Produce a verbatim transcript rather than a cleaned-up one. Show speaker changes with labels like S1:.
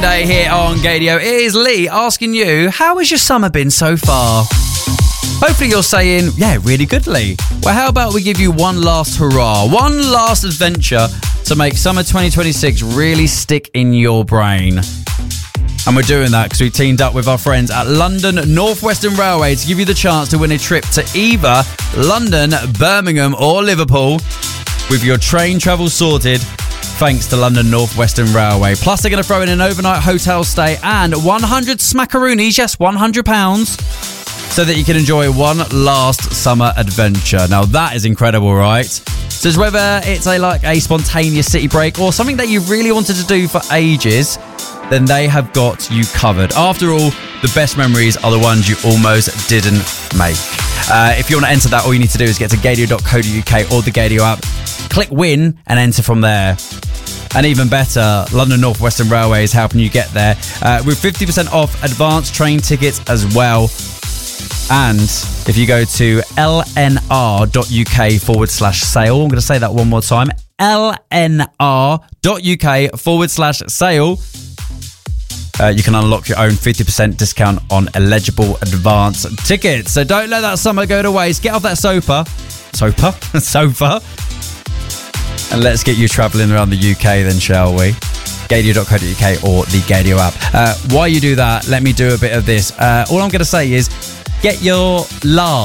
S1: Monday here on Gaydio. It is Lee asking you, how has your summer been so far? Hopefully you're saying, yeah, really good, Lee. Well, how about we give you one last hurrah, one last adventure to make summer twenty twenty-six really stick in your brain. And we're doing that because we teamed up with our friends at London North Western Railway to give you the chance to win a trip to either London, Birmingham or Liverpool with your train travel sorted thanks to London North Western Railway. Plus, they're going to throw in an overnight hotel stay and one hundred smackaroonies, yes, one hundred pounds, so that you can enjoy one last summer adventure. Now, that is incredible, right? So it's whether it's a like a spontaneous city break or something that you've really wanted to do for ages, then they have got you covered. After all, the best memories are the ones you almost didn't make. Uh, if you want to enter that, all you need to do is get to gaydio dot co dot uk or the Gaydio app, click win and enter from there. And even better, London North Western Railway is helping you get there uh, with fifty percent off advanced train tickets as well. And if you go to lnr.uk forward slash sale, I'm going to say that one more time, lnr.uk forward slash sale, uh, you can unlock your own fifty percent discount on eligible advance tickets. So don't let that summer go to waste. Get off that sofa, sofa, sofa, and let's get you travelling around the U K then, shall we? gaydio dot co dot uk or the Gaydio app. Uh, while you do that, let me do a bit of this. Uh, all I'm going to say is, get your laugh